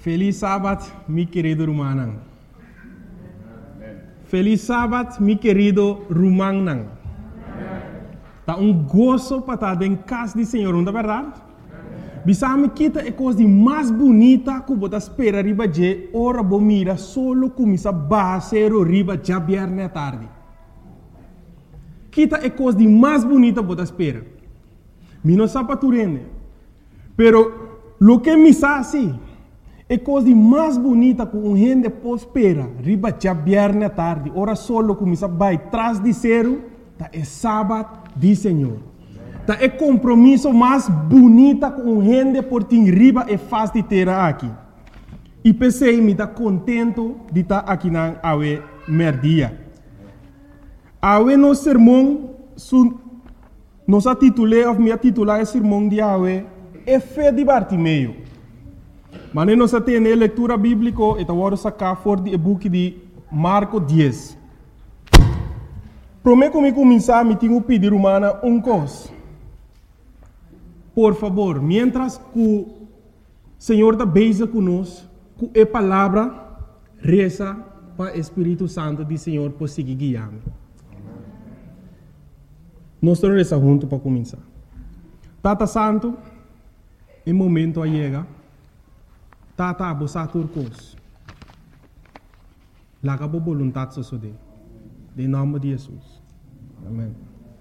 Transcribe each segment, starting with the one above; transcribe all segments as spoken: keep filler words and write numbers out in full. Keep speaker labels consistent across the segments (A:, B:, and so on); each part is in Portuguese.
A: Feliz sábado, mi querido Rumanang. Feliz sábado, mi querido Rumanang. Tá um gozo para estar em casa do Senhor, não é verdade? Bisame kita é coisa mais bonita que você espera riba de ora bomira solo começa a baixar riba já viernes à tarde. Kita é coisa mais bonita que você espera. Mi não sabe tu rende. Pero lo que me sabe é coisa mais bonita que um gente pode esperar riba já viernes à tarde. Ora solo começa a baixar atrás de zero, tá é sábado do Senhor. Tá é compromisso mais bonita com um gente por ter riba e faz de ter aqui. E pensei me tá contento de estar aqui na awe merdia. Awe no sermão su nos a titulei of me titular o sermão de awe é fé de Bartimeu. Mas nós temos a leitura bíblica e agora sacar for de book de Marco dez. Prometo me começar me tenho pedir humana um coisa. Por favor, mientras que o Senhor está beija conosco, com a palavra, reza para o Espírito Santo do Senhor por seguir guiando. Nós estamos rezando juntos para começar. Tata Santo, em momento a chega, Tata abosa turcos. Laga bo vontade so de. Em nome de Jesus. Amém.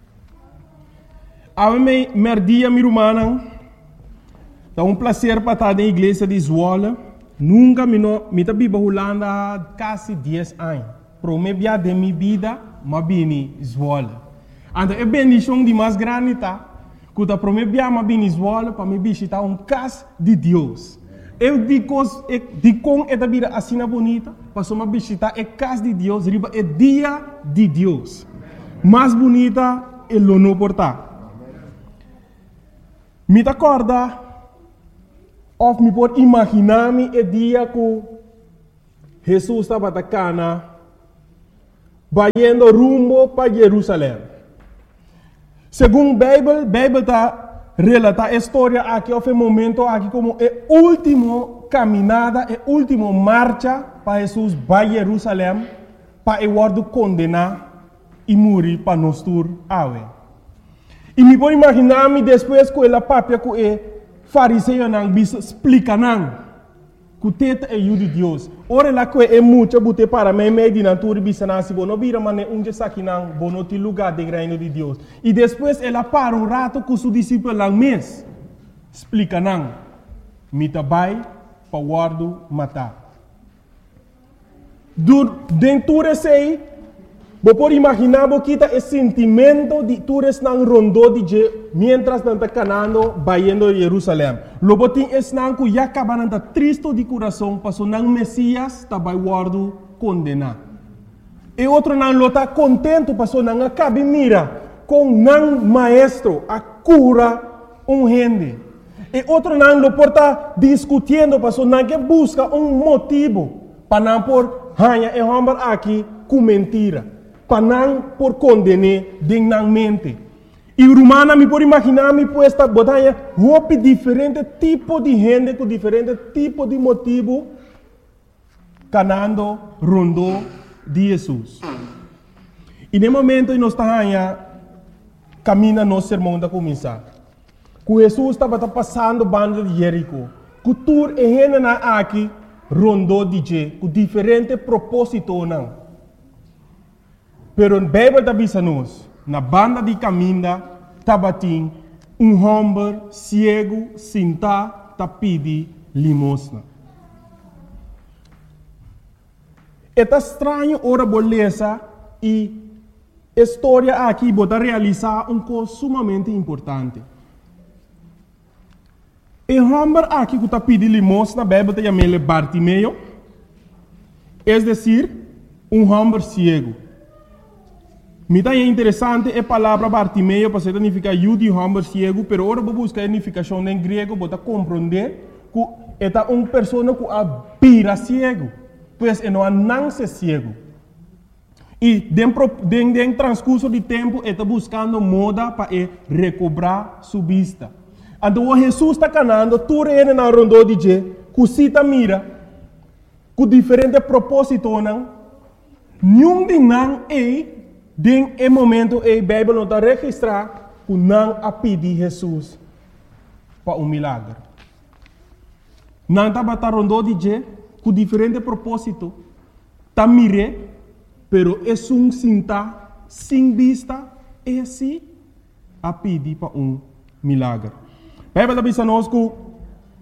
A: A mim, merdia mi rumana, é um prazer para estar na igreja de Zwolle. Nunca me no, me tá biba Holanda quase dez anos. Pro me bia de minha vida, ma bini Zwolle. Então é bendição de mais grande tá. Quando pro me bia ma bini Zwolle para me visitar um casa de Deus. Eu digo, de com esta vida assim bonita, para só me visitar a casa de Deus, riba é dia de Deus. Mais bonita é o não portar. Me acorda, ou me pode imaginar-me o dia que Jesus estava na cana, indo rumo para Jerusalém. Segundo a Bíblia, a Bíblia está relata a história aqui, houve um momento aqui como a última caminhada, a última marcha para Jesus para Jerusalém, para o word condenar e morrer para nós tur awe. E me pode imaginar-me depois que ela papia que o fariseu não bisa explica não que o teta é o de Deus. Ora lá que é muito bote para mim meio de natura bisa não se bono vira mas um dia aqui não bono te lugar de reino de Deus. E depois ela para um rato com seu discípulo lá mês explica não me tabai para guardo matar. Dentro desse Você pode imaginar que o sentimento de todos não rondou de mientras não está canando, indo a Jerusalém. Logo tem esse não que já acaba não triste de coração, passou não Messias está vai guardo condenar. E outro não está contente, passou não acaba mira com não maestro a cura um gente. E outro não lo porta discutindo, passou não que busca um motivo para não por hanha e homem aqui com mentira. Para não por condenar dignamente. E o romano me pode imaginar me puesta botanha roupa diferente tipo de gente com diferente tipo de motivo canando rondo de Jesus. E no momento nós estamos caminhando nosso sermão da começar. Que Jesus estava passando banda de Jerico. Que tur e gente na aqui rondo de je com diferente propósito não. Pero a Bíblia está dizendo na banda de caminho, tabatim, um homem cego, sentado, tá pedi limosna. É estranho ora beleza e a história aqui bota realizar um coisa sumamente importante. O homem aqui que tá pedi limosna, a Bíblia está chamando Bartimeu, é decir, um homem cego. Me dá interessante a palavra Bartimeu para significar eu de homem cego, pero agora vou buscar a significação em grego para compreender que é uma pessoa que abira cego, pois é não nasce cego. E dentro do transcurso de tempo está buscando moda para recobrar sua vista. Então Jesus está canando, tu reina na rondo de je, cusita mira, com diferente propósito, não? Nenhum de não é, den é momento é a Bíblia não está registrar, que não a pedir Jesus para um milagre. Não está batendo de je, com diferente propósito, está mire, pero é um cinta, sem vista, é assim, a pedir para um milagre. A Bíblia está dizendo que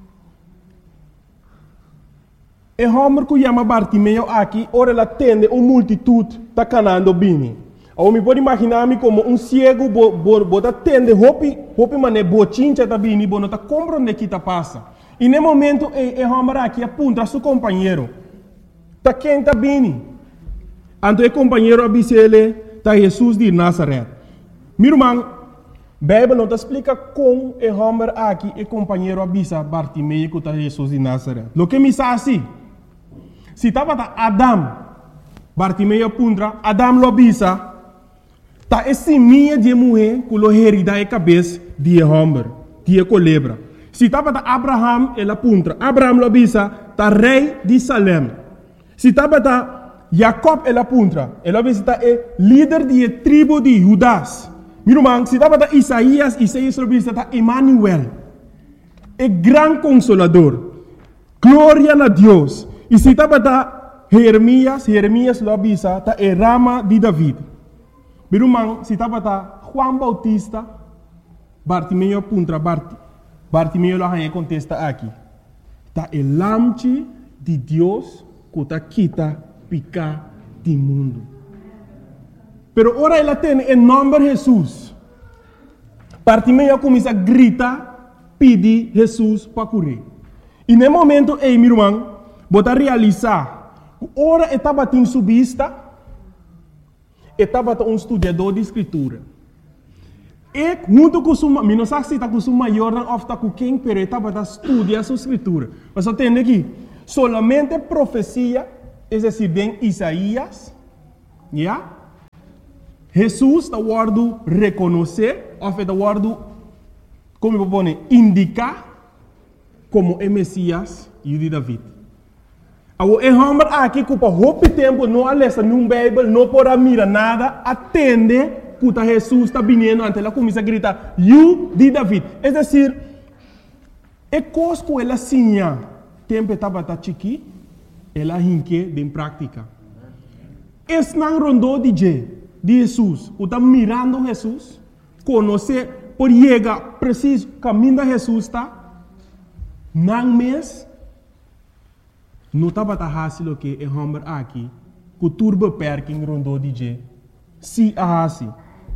A: e homem que chama Bartimeu aqui, ora ela atende uma multitude está canando bem. Eu me pode imaginar-me como um cego, bota atende, hopi, hopi mané, bochincha está bem, bota está compreendendo o que está passa. E no momento, e homem aqui aponta a seu companheiro, está quem está bem. Então o companheiro avisa ele, está Jesus de Nazaré. Meu irmão, a Bíblia não explica como o homem aqui, o companheiro avisa Bartimeu que está Jesus de Nazaré. O que me sabe assim? Se estava Adam, Bartimeu apunta, Adam lo avisa, está esse minha de mulher que lo herida a cabeça de homem, de culebra. Se estava Abraham, ele apunta, Abraham lo avisa, está rei de Salem. Se estava Jacob, ele apunta, ele avisa, está líder de tribo de Judas. Meu irmão, se estava Isaías, Isaías lo avisa, está Emmanuel, o grande consolador. Glória a Deus. E se estava Jeremias, Jeremias lo avisa, está a rama de David. Meu irmão, se estava Juan Bautista, Bartimeu apunta, Bart, Bartimeu lo arranha contesta aqui. Está o lamche de Deus que está quita picar do mundo. Pero ora ela tem o nome de Jesus. Bartimeu começa a gritar, pedir Jesus para curar. E no momento, ei, meu irmão, bota realizar, ora estava em subista, estava um estudador de escritura. E junto com o meu, não sei se está com o maior ou está com quem, mas estava a estudar a escritura. Mas eu tenho aqui, solamente profecia, é decir, bem Isaías, já? Jesus está guardando reconhecer, ou está guardando, como eu vou dizer, indicar como o Messias e o de David. O homem aqui que por muito tempo não alessa num Bíblia, não pode mirar nada, atende que Jesus está vindo, então ela começa a gritar, "You de David". É decir, é coisa que ela sinha, tempo estava chiqui, ela hinque em prática. Esse não rondou de Jesus, o está mirando Jesus, conhecer, por chegar preciso, caminho de Jesus está, não mês, não estava fácil que o homem aqui, que o turbo perking rondou de G. Se a assim.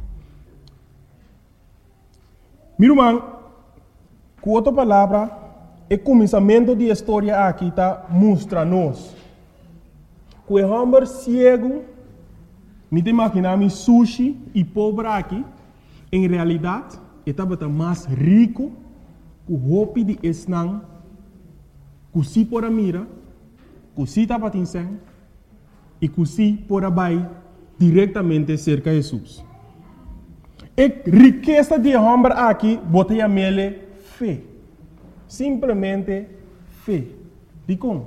A: Meu irmão, com outra palavra, o começamento da história aqui está mostra-nos que o homem cego, me imaginar sushi e pobre aqui, em realidade, estava mais rico que o roupa de esnang, que se por a mira, que se estava atingindo e que se por a vai diretamente cerca de Jesus. A riqueza de homem aqui, bota a mele fé. Simplesmente fé. De como?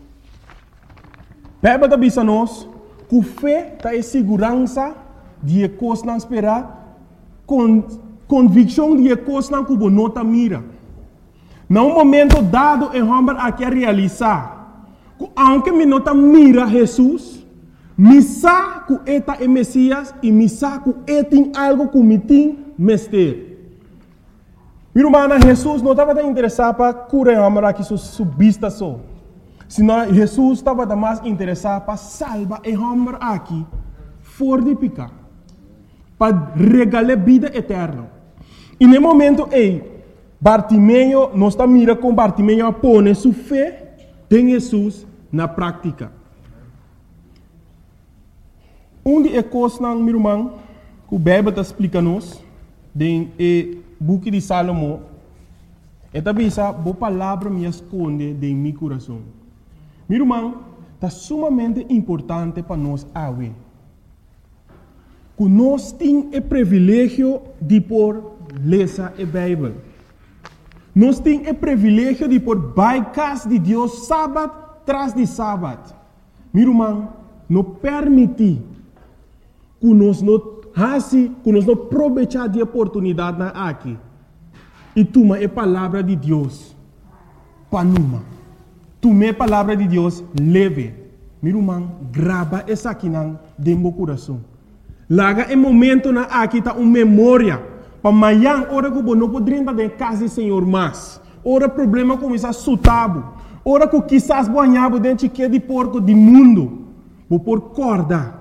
A: Bíblia está dizendo que fé está em segurança de coisas não esperar, com convicção de coisas não que não está mira. Num momento dado, o homem aqui a realizar, que aunque me não está mira Jesus, me sabe que eta é Messias e me sabe que é tem algo que me tem mestre. Meu irmão, Jesus não estava interessado para curar o homem aqui sua vista só. Senão Jesus estava mais interessado para salvar o homem aqui fora de pecar, para regalar vida eterna. E no momento ei, Bartimeu não está mira com Bartimeu a pôr sua fé em Jesus na prática. Um de coisas, meu irmão, que a Bíblia está explicando-nos, no book de Salomão, é que a boa palavra me esconde em meu coração. Meu irmão, está sumamente importante para nós ver que nós temos o privilégio de por ler a Bíblia. Nós temos o privilégio de por by casa de Deus sábado tras de sábado. Meu irmão, não permite que nós não façamos, que nós não aproveitar de oportunidade na aqui. E toma a palavra de Deus para numa. Toma a palavra de Deus leve. Meu irmão, grava essa aqui dentro do coração. Laga em momento na aqui tá uma memória. Para amanhã, hora que você não pode entrar em casa do Senhor mais. Ora problema começa a sutabo. Ora que quizás banhava dentro de porco do mundo. Vou por corda.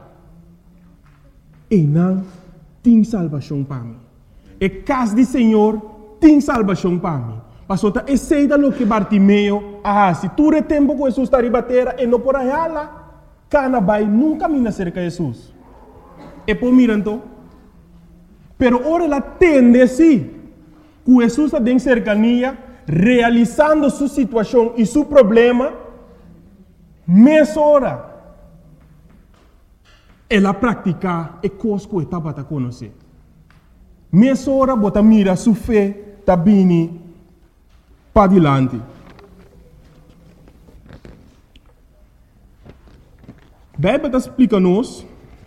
A: E não tem salvação para mim. E casa do Senhor tem salvação para mim. Passou a essa lo que Bartimeu ah, se tu é tempo que Jesus está ribatera e não por aí lá, cana vai nunca mina cerca de Jesus. E por miranto, pero ora la tende si, que Jesus está em cercania, realizando sua situação e seu problema, meia hora. Ela pratica e coisa que estava a conhecer. Meia hora, bota mira sua fé, está vindo para adiante. A Bíblia explica-nos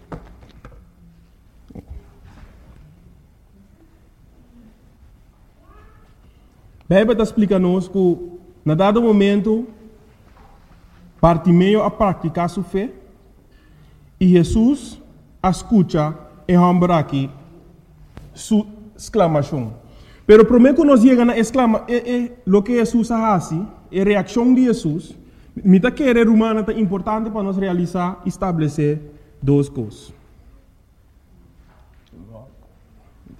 A: a Bíblia explica-nos que, na dado momento, Bartimeu a praticar sua fé e Jesus escuta e rambra aqui sua exclamação. Pero primeiro que nós chegamos na exclama, é, é, o que Jesus faz, é a reação de Jesus. Me está querendo humana é importante para nós realizar e estabelecer duas coisas.